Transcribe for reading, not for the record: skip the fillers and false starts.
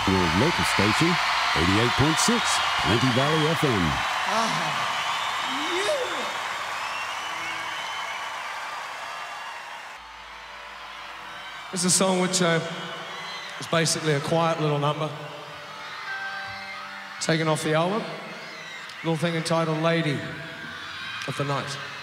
Your local station, 88.6, Plenty Valley FM. It's a song which is basically a quiet little number taken off the album. Little thing entitled Lady of the Night.